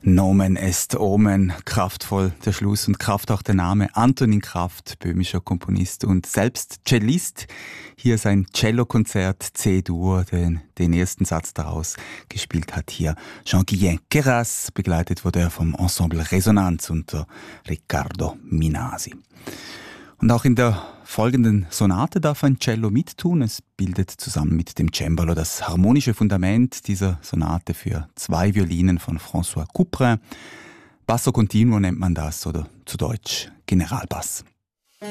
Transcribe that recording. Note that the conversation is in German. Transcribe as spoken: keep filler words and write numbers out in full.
Nomen est Omen, kraftvoll der Schluss und Kraft auch der Name. Antonin Kraft, böhmischer Komponist und selbst Cellist. Hier sein Cellokonzert C-Dur, den, den ersten Satz daraus gespielt hat hier Jean-Guillain Queyras, begleitet wurde er vom Ensemble Resonanz unter Riccardo Minasi. Und auch in der folgenden Sonate darf ein Cello mittun. Es bildet zusammen mit dem Cembalo das harmonische Fundament dieser Sonate für zwei Violinen von François Couperin. Basso continuo nennt man das oder zu Deutsch Generalbass.